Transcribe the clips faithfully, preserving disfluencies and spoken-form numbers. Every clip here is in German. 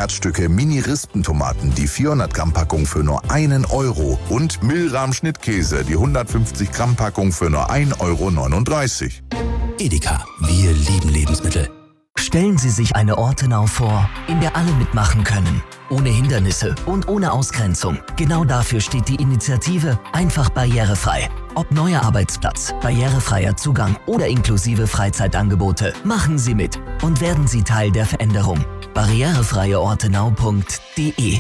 Herzstücke Mini-Rispentomaten, die vierhundert Gramm Packung für nur einen Euro. Und Milram-Schnittkäse, die hundertfünfzig Gramm Packung für nur ein Euro neununddreißig. Edeka, wir lieben Lebensmittel. Stellen Sie sich eine Ortenau vor, in der alle mitmachen können. Ohne Hindernisse und ohne Ausgrenzung. Genau dafür steht die Initiative Einfach barrierefrei. Ob neuer Arbeitsplatz, barrierefreier Zugang oder inklusive Freizeitangebote, machen Sie mit und werden Sie Teil der Veränderung. barrierefreie ortenau punkt de.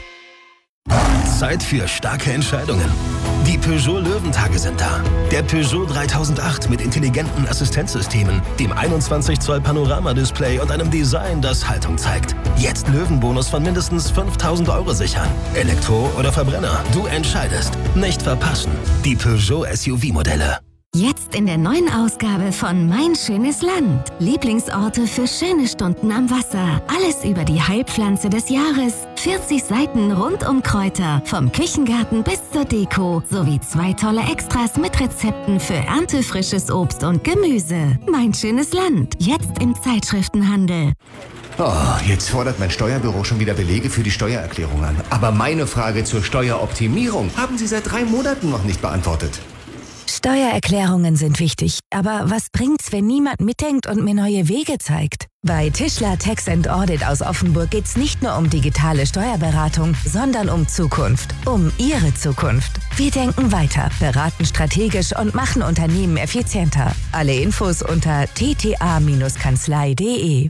Zeit für starke Entscheidungen. Die Peugeot Löwentage sind da. Der Peugeot dreitausendacht mit intelligenten Assistenzsystemen, dem einundzwanzig Zoll Panorama-Display und einem Design, das Haltung zeigt. Jetzt Löwenbonus von mindestens fünftausend Euro sichern. Elektro oder Verbrenner, du entscheidest. Nicht verpassen. Die Peugeot S U V-Modelle. Jetzt in der neuen Ausgabe von Mein schönes Land. Lieblingsorte für schöne Stunden am Wasser. Alles über die Heilpflanze des Jahres. vierzig Seiten rund um Kräuter. Vom Küchengarten bis zur Deko. Sowie zwei tolle Extras mit Rezepten für erntefrisches Obst und Gemüse. Mein schönes Land. Jetzt im Zeitschriftenhandel. Oh, jetzt fordert mein Steuerbüro schon wieder Belege für die Steuererklärung an. Aber meine Frage zur Steueroptimierung haben Sie seit drei Monaten noch nicht beantwortet. Steuererklärungen sind wichtig, aber was bringt's, wenn niemand mitdenkt und mir neue Wege zeigt? Bei Tischler Tax and Audit aus Offenburg geht's nicht nur um digitale Steuerberatung, sondern um Zukunft, um Ihre Zukunft. Wir denken weiter, beraten strategisch und machen Unternehmen effizienter. Alle Infos unter t t a Kanzlei punkt de.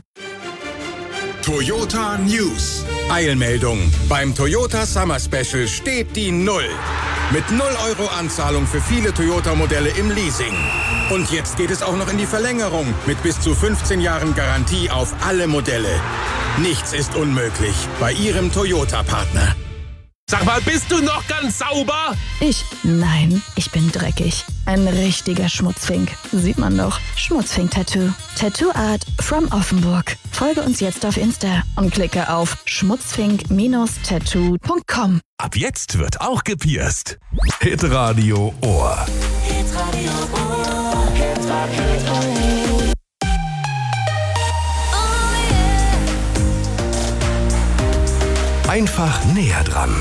Toyota News. Eilmeldung. Beim Toyota Summer Special steht die Null. Mit null Euro Anzahlung für viele Toyota-Modelle im Leasing. Und jetzt geht es auch noch in die Verlängerung mit bis zu fünfzehn Jahren Garantie auf alle Modelle. Nichts ist unmöglich bei Ihrem Toyota-Partner. Sag mal, bist du noch ganz sauber? Ich? Nein, ich bin dreckig. Ein richtiger Schmutzfink. Sieht man doch. Schmutzfink-Tattoo. Tattoo Art from Offenburg. Folge uns jetzt auf Insta und klicke auf schmutzfink Tattoo punkt com. Ab jetzt wird auch gepierst. Hitradio Ohr. Hitradio Ohr. Hitradio Ohr. Einfach näher dran.